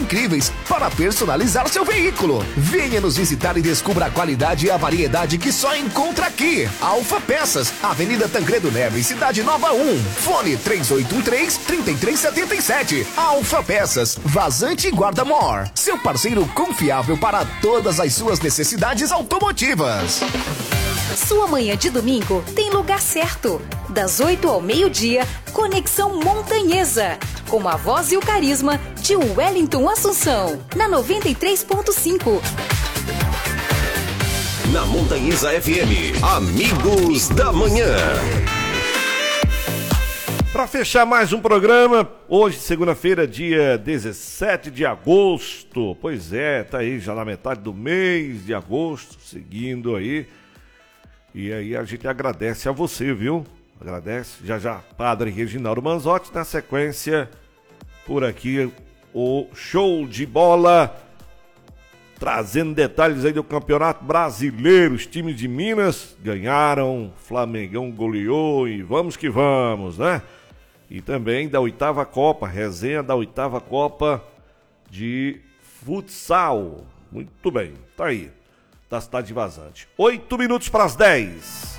incríveis para personalizar seu veículo. Venha nos visitar e descubra a qualidade e a variedade que só encontra aqui. Alfa Peças, Avenida Tancredo Neves, Cidade Nova 1. Fone 3813-3377. Alfa Peças, Vazante e Guarda-Mor. Seu parceiro confiável para todas as suas necessidades automotivas. Sua manhã de domingo tem lugar certo. Das 8 ao meio-dia, Conexão Montanhesa. Com a voz e o carisma de Wellington Assunção. Na 93.5. Na Montanhesa FM, Amigos da Manhã. Para fechar mais um programa, hoje, segunda-feira, dia 17 de agosto. Pois é, tá aí já na metade do mês de agosto, seguindo aí. E aí a gente agradece a você, viu? Agradece. Já, Padre Reginaldo Manzotti. Na sequência, por aqui, o show de bola. Trazendo detalhes aí do Campeonato Brasileiro. Os times de Minas ganharam, Flamengão goleou e vamos que vamos, né? E também da 8ª Copa, resenha da 8ª Copa de futsal. Muito bem, tá aí. Da cidade de Vazante. 8 minutos para as 10.